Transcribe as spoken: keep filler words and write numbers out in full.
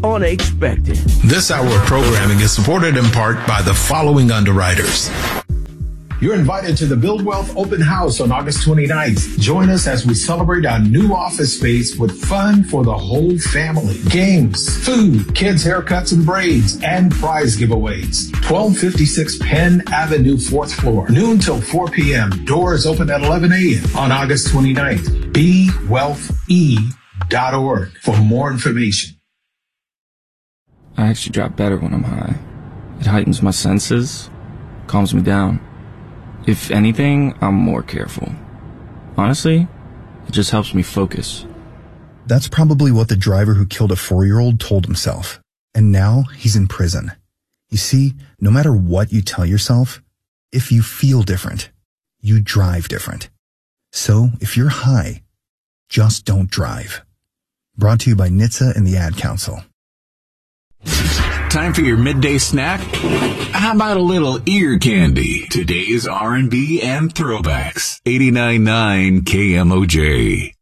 unexpected. This hour of programming is supported in part by the following underwriters. You're invited to the Build Wealth Open House on August twenty-ninth. Join us as we celebrate our new office space with fun for the whole family. Games, food, kids' haircuts and braids, and prize giveaways. twelve fifty-six Penn Avenue, fourth floor. Noon till four p.m. Doors open at eleven a.m. on August twenty-ninth. be wealth e dot org for more information. I actually drop better when I'm high. It heightens my senses, calms me down. If anything, I'm more careful. Honestly, it just helps me focus. That's probably what the driver who killed a four-year-old told himself. And now he's in prison. You see, no matter what you tell yourself, if you feel different, you drive different. So if you're high, just don't drive. Brought to you by N H T S A and the Ad Council. Time for your midday snack? How about a little ear candy? Today's R and B and throwbacks. eighty-nine point nine K M O J.